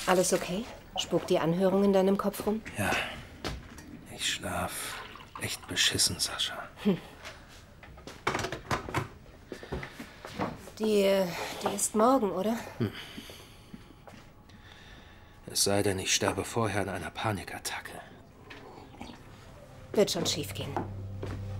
Alles okay? Spukt die Anhörung in deinem Kopf rum? Ja. Ich schlaf echt beschissen, Sascha. Die ist morgen, oder? Es sei denn, ich sterbe vorher an einer Panikattacke. Wird schon schief gehen.